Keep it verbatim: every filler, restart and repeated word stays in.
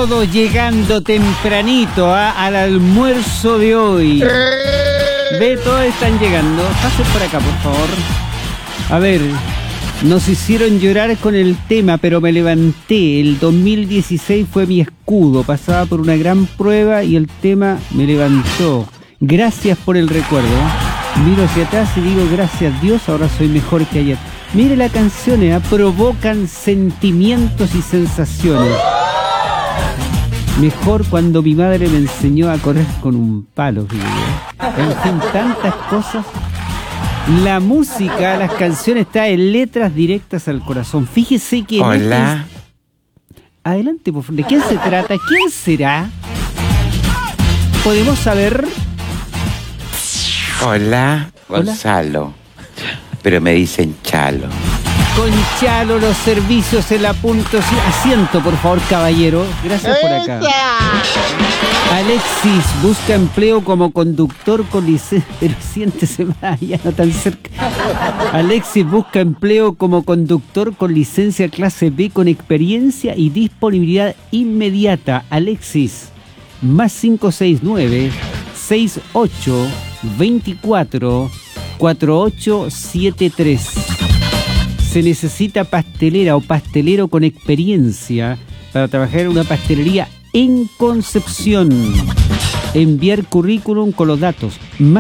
Todos llegando tempranito ¿eh? al almuerzo de hoy. Ve, todos están llegando. Pasen por acá, por favor. A ver, nos hicieron llorar con el tema, pero me levanté. El dos mil dieciséis fue mi escudo. Pasaba por una gran prueba y el tema me levantó. Gracias por el recuerdo. Miro hacia atrás y digo, gracias Dios, ahora soy mejor que ayer. Mire la canción, ¿eh? Provocan sentimientos y sensaciones. Mejor cuando mi madre me enseñó a correr con un palo. Fíjate. En fin, tantas cosas. La música, las canciones traen letras directas al corazón. Fíjese que... Hola. Este... Adelante, por favor. ¿De quién se trata? ¿Quién será? ¿Podemos saber? Hola, Gonzalo. Hola. Pero me dicen Chalo. Con Chalo, los servicios en la punto. Asiento, por favor, caballero. Gracias por acá. Alexis busca empleo como conductor con licencia. Pero siéntese más, ya no tan cerca. Alexis busca empleo como conductor con licencia clase B con experiencia y disponibilidad inmediata. Alexis, más cinco seis nueve, seis ocho, veinticuatro, cuarenta y ocho setenta y tres. Se necesita pastelera o pastelero con experiencia para trabajar en una pastelería en Concepción. Enviar currículum con los datos.